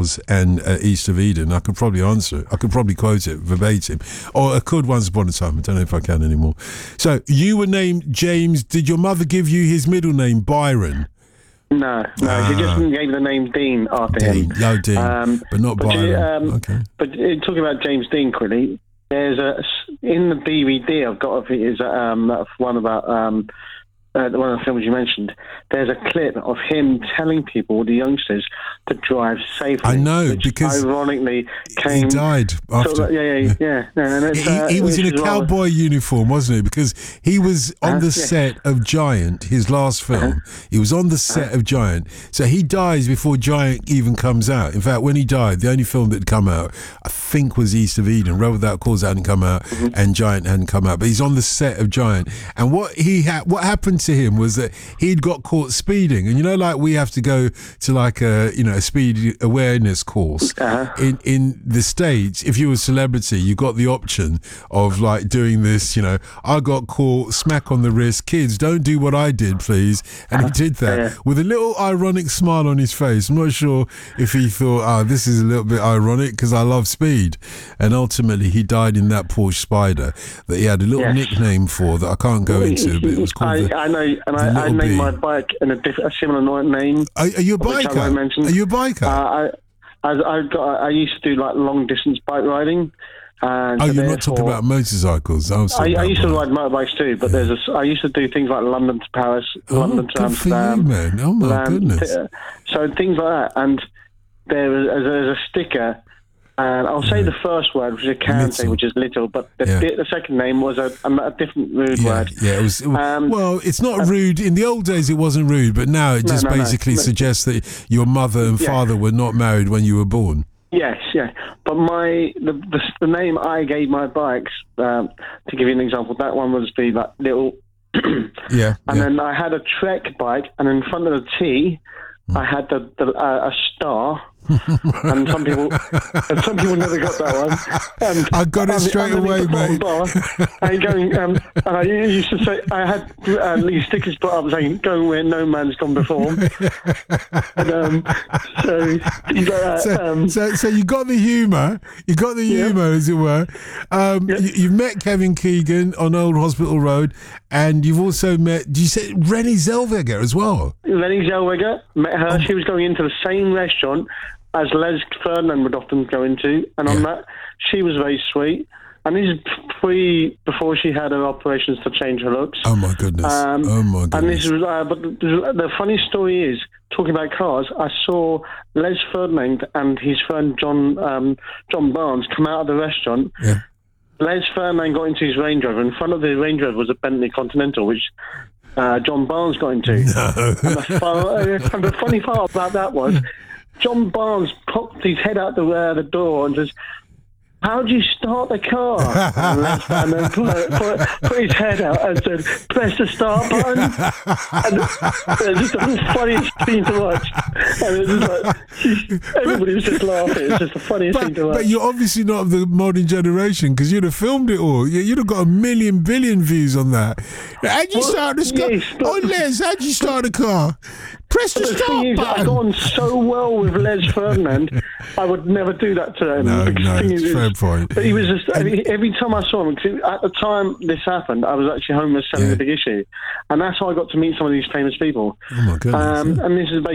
Claus and East of Eden, I could probably answer it. I could probably quote it verbatim. Or I could Once Upon a Time. I don't know if I can anymore. So you were named James. Did your mother give you his middle name, Byron? No, she just gave the name Dean after him. No, Dean, but not Byron. Okay. But talking about James Dean quickly, there's in the DVD I've got of it is one about one of the films you mentioned. There's a clip of him telling people, the youngsters, to drive safely. I know, because ironically he died after. He was in a cowboy uniform, wasn't he? Because he was on the set of Giant, his last film. He was on the set of Giant. So he dies before Giant even comes out. In fact, when he died, the only film that had come out, I think, was East of Eden. Road Without Cause hadn't come out, and Giant hadn't come out. But he's on the set of Giant. And what happened to him was that he'd got caught speeding. And like we have to go to like a speed awareness course. In the States, if you were a celebrity, you got the option of like doing this, I got caught, smack on the wrist, kids, don't do what I did, please. And he did that with a little ironic smile on his face. I'm not sure if he thought, this is a little bit ironic because I love speed. And ultimately he died in that Porsche Spider that he had a little nickname for that I can't go into, but it was called I know, and I named my bike in a similar name. Are you a biker? Are you a biker? I used to do like long distance bike riding. You're not talking about motorcycles. I used to ride motorbikes too, but I used to do things like London to Paris, London to Amsterdam. For you, man. Oh my goodness! So things like that, and there's a sticker. And I'll say the first word, which I can say, which is little, but the second name was a different rude word. Yeah, it was. Well, it's not rude. In the old days, it wasn't rude, but now it just basically suggests that your mother and father were not married when you were born. Yes, yeah. But the name I gave my bikes, to give you an example, that one was the like little. Then I had a Trek bike, and in front of the T, I had a star. And some people never got that one. And I got it straight away, mate. I used to say, I had these stickers put up saying, "Go where no man's gone before." And, so you got the humour. You got the humour, as it were. You've met Kevin Keegan on Old Hospital Road, and you've also met. Did you say Renée Zellweger as well? Renée Zellweger, met her. She was going into the same restaurant as Les Ferdinand would often go into, and on that, she was very sweet. And this is before she had her operations to change her looks. Oh my goodness! And this was, but the funny story is, talking about cars, I saw Les Ferdinand and his friend John Barnes come out of the restaurant. Yeah. Les Ferdinand got into his Range Rover. In front of the Range Rover was a Bentley Continental, which John Barnes got into. No. And the funny part about that was, John Barnes popped his head out the door and says, "How do you start the car?" And then put his head out and said, "Press the start button." And it was just the funniest thing to watch. And it was like, everybody was just laughing. It's just the funniest thing to watch. But you're obviously not of the modern generation, because you'd have filmed it all. You'd have got 1 billion views on that. How'd you start the car? Les, how'd you start the car? Press the start button. I got on so well with Les Ferdinand, I would never do that to him. No, it's fair point. But he was just, every time I saw him, at the time this happened, I was actually homeless selling The Big Issue. And that's how I got to meet some of these famous people. Oh my goodness. And this is